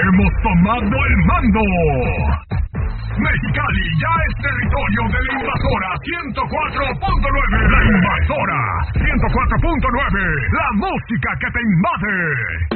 hemos tomado el mando. Mexicali ya es territorio de la invasora 104.9. La invasora 104.9. La música que te invade.